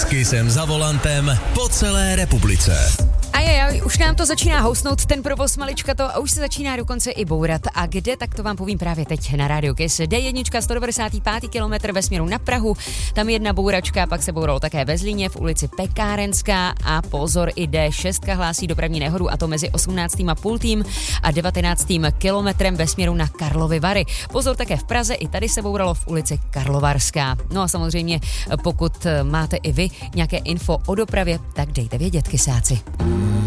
S Kissem za volantem po celé republice. Ajajaj, už nám to začíná housnout ten provoz maličkato a už se začíná dokonce i bourat. A kde, tak to vám povím právě teď na Radio Kiss. D1, 195. kilometr ve směru na Prahu, tam jedna bouračka, pak se bouralo také ve Zlíně v ulici Pekárenská a pozor, i D6 hlásí dopravní nehodu, a to mezi 18,5. a 19. kilometrem ve směru na Karlovy Vary. Pozor také v Praze, i tady se bouralo v ulici Karlovarská. No a samozřejmě, pokud máte i vy nějaké info o dopravě, tak dejte vědět, kysáci.